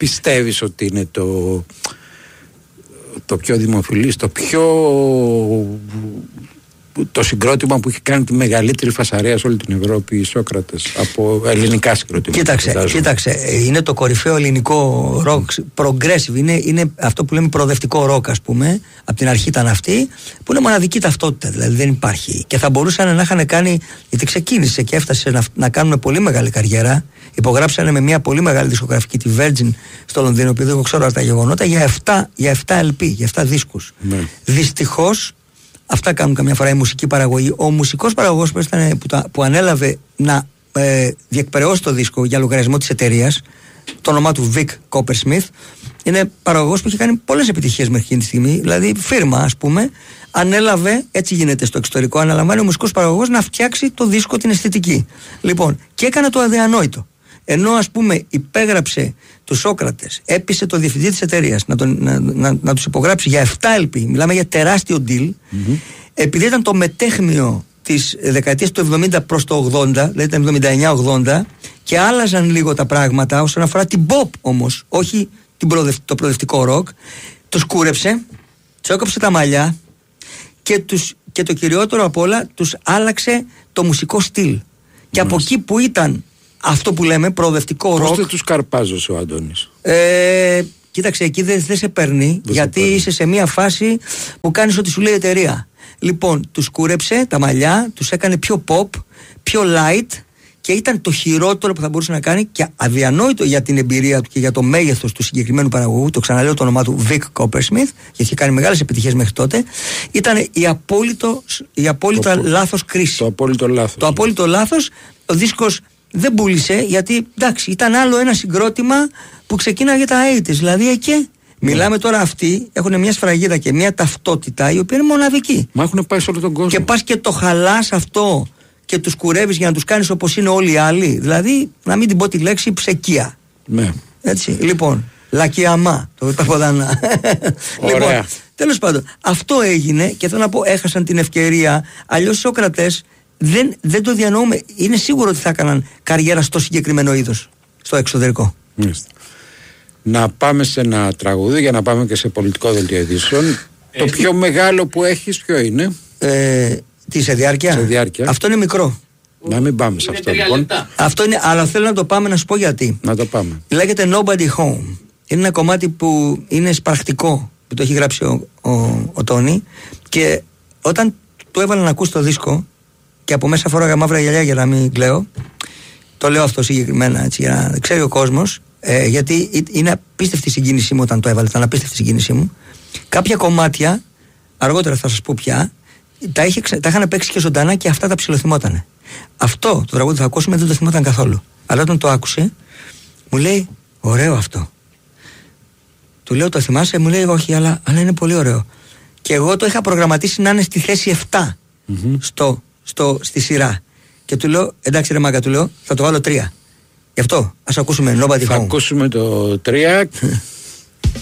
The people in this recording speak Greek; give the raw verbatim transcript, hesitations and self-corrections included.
πιστεύεις ότι είναι το, το πιο δημοφιλής, το πιο το συγκρότημα που έχει κάνει τη μεγαλύτερη φασαρία σε όλη την Ευρώπη, οι Σόκρατες, από ελληνικά συγκρότημα? Κοίταξε, κοίταξε, είναι το κορυφαίο ελληνικό ροκ, progressive, είναι, είναι αυτό που λέμε προοδευτικό ροκ, ας πούμε. Από την αρχή ήταν αυτή, που είναι μοναδική ταυτότητα, δηλαδή δεν υπάρχει. Και θα μπορούσαν να είχαν κάνει, γιατί ξεκίνησε και έφτασε να, να κάνουν πολύ μεγάλη καριέρα. Υπογράψανε με μια πολύ μεγάλη δισκογραφική, τη Virgin, στο Λονδίνο, επειδή εγώ ξέρω τα γεγονότα, για επτά, για επτά ελ πι, για επτά δίσκους. Ναι. Δυστυχώς, αυτά κάνουν καμιά φορά η μουσική παραγωγή. Ο μουσικός παραγωγός που, ήταν, που, τα, που ανέλαβε να ε, διεκπαιρεώσει το δίσκο για λογαριασμό της εταιρείας, το όνομά του Vic Coppersmith, είναι παραγωγός που έχει κάνει πολλές επιτυχίες μέχρι εκείνη τη στιγμή. Δηλαδή, φίρμα, ας πούμε, ανέλαβε, έτσι γίνεται στο εξωτερικό, αναλαμβάνει ο μουσικός παραγωγός να φτιάξει το δίσκο, την αισθητική. Λοιπόν, και έκανε το αδιανόητο. Ενώ, ας πούμε, υπέγραψε τους Σόκρατες, έπεισε το διευθυντή της εταιρείας να, να, να, να τους υπογράψει για επτά ελ πι, μιλάμε για τεράστιο deal, mm-hmm. επειδή ήταν το μετέχμιο της δεκαετίας του εβδομήντα προς το ογδόντα, δηλαδή ήταν εβδομήντα εννιά ογδόντα, και άλλαζαν λίγο τα πράγματα όσον αφορά την pop όμως, όχι την προοδευ, το προοδευτικό ροκ. Τους κούρεψε, τους έκοψε τα μαλλιά και, τους, και το κυριότερο απ' όλα, τους άλλαξε το μουσικό στυλ. Mm-hmm. Και από εκεί που ήταν αυτό που λέμε προοδευτικό ροκ. Πώς δεν τους καρπάζωσε ο Αντώνης? Ε, κοίταξε, εκεί δεν δε σε παίρνει, δεν γιατί σε είσαι σε μια φάση που κάνεις ό,τι σου λέει η εταιρεία. Λοιπόν, τους κούρεψε τα μαλλιά, τους έκανε πιο pop, πιο light, και ήταν το χειρότερο που θα μπορούσε να κάνει, και αδιανόητο για την εμπειρία του και για το μέγεθος του συγκεκριμένου παραγωγού. Το ξαναλέω το όνομά του Vic Coppersmith, γιατί είχε κάνει μεγάλες επιτυχίες μέχρι τότε. Ήταν η, απόλυτο, η απόλυτα το, λάθος κρίση. Το απόλυτο λάθος. Το απόλυτο λάθος. Ο δίσκος δεν πούλησε, γιατί εντάξει, ήταν άλλο ένα συγκρότημα που ξεκίναγε τα ογδόντα, δηλαδή εκεί. Yeah. Μιλάμε τώρα, αυτοί έχουν μια σφραγίδα και μια ταυτότητα η οποία είναι μοναδική. Μα έχουν πάει σε όλο τον κόσμο. Και πας και το χαλάς αυτό και τους κουρεύεις για να τους κάνεις όπως είναι όλοι οι άλλοι. Δηλαδή, να μην την πω τη λέξη, ψεκία. Ναι. Έτσι. Λοιπόν, λακιαμά. Το παποδανά. Λοιπόν, τέλος πάντων, αυτό έγινε, και θέλω να πω, έχασαν την ευκαιρία. Αλλιώς οι Σόκρατες δεν, δεν το διανοούμε. Είναι σίγουρο ότι θα έκαναν καριέρα στο συγκεκριμένο είδος, στο εξωτερικό. Μάλιστα. Να πάμε σε ένα τραγούδι για να πάμε και σε πολιτικό δελτίο ειδήσεων. Ε, το πιο μεγάλο που έχεις ποιο είναι? Ε, τι, σε διάρκεια? σε διάρκεια? Αυτό είναι μικρό. Να μην πάμε σε αυτό λοιπόν. Αυτό είναι, αλλά θέλω να το πάμε, να σου πω γιατί. Να το πάμε. Λέγεται Nobody Home. Είναι ένα κομμάτι που είναι σπρακτικό, που το έχει γράψει ο, ο, ο Τόνι, και όταν του έβαλα να ακούσει το δίσκο και από μέσα φόραγα μαύρα γυαλιά για να μην κλαίω, το λέω αυτό συγκεκριμένα έτσι, για να ξέρει ο κόσμος, ε, γιατί είναι απίστευτη η συγκίνησή μου όταν το έβαλε, ήταν απίστευτη η συγκίνησή μου. Κάποια κομμάτια, αργότερα θα σας πω πια, τα, είχε, τα είχαν παίξει και ζωντανά και αυτά τα ψιλοθυμότανε. Αυτό το τραγούδι θα ακούσουμε δεν το θυμόταν καθόλου. Αλλά όταν το άκουσε, μου λέει, ωραίο αυτό. Του λέω, το θυμάσαι? Μου λέει, όχι, αλλά, αλλά είναι πολύ ωραίο. Και εγώ το είχα προγραμματίσει να είναι στη θέση επτά mm-hmm. στο, στο, στη σειρά. Και του λέω, εντάξει ρε μάγκα, του λέω, θα το βάλω τρία. Γι' αυτό ας ακούσουμε Nobody Home. Θα ακούσουμε το τρία